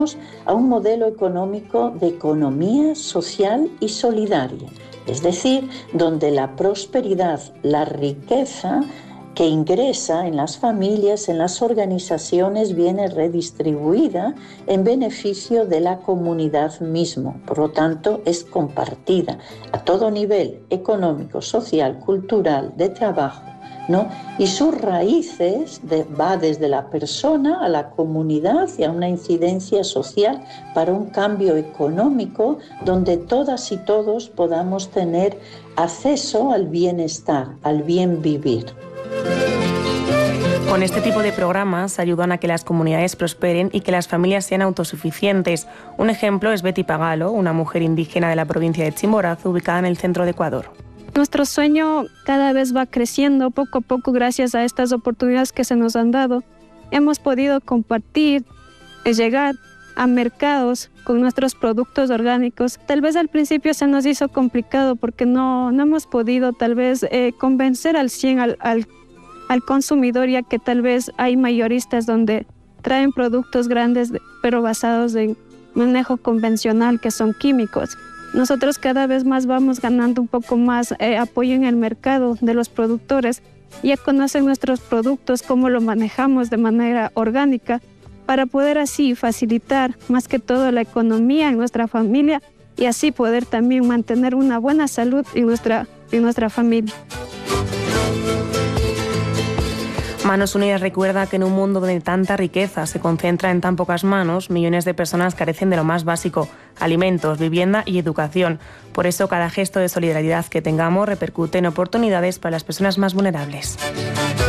a un modelo económico de economía social y solidaria, es decir, donde la prosperidad, la riqueza que ingresa en las familias, en las organizaciones, viene redistribuida en beneficio de la comunidad mismo. Por lo tanto, es compartida a todo nivel económico, social, cultural, de trabajo, ¿no? Y sus raíces va desde la persona a la comunidad y a una incidencia social para un cambio económico donde todas y todos podamos tener acceso al bienestar, al bien vivir. Con este tipo de programas ayudan a que las comunidades prosperen y que las familias sean autosuficientes. Un ejemplo es Betty Pagalo, una mujer indígena de la provincia de Chimborazo, ubicada en el centro de Ecuador. Nuestro sueño cada vez va creciendo poco a poco gracias a estas oportunidades que se nos han dado. Hemos podido compartir, llegar a mercados con nuestros productos orgánicos. Tal vez al principio se nos hizo complicado porque no hemos podido tal vez convencer al 100 al consumidor, ya que tal vez hay mayoristas donde traen productos grandes pero basados en manejo convencional, que son químicos. Nosotros cada vez más vamos ganando un poco más apoyo en el mercado de los productores. Ya conocen nuestros productos, cómo lo manejamos de manera orgánica, para poder así facilitar más que todo la economía en nuestra familia y así poder también mantener una buena salud en nuestra familia. Manos Unidas recuerda que en un mundo donde tanta riqueza se concentra en tan pocas manos, millones de personas carecen de lo más básico: alimentos, vivienda y educación. Por eso, cada gesto de solidaridad que tengamos repercute en oportunidades para las personas más vulnerables.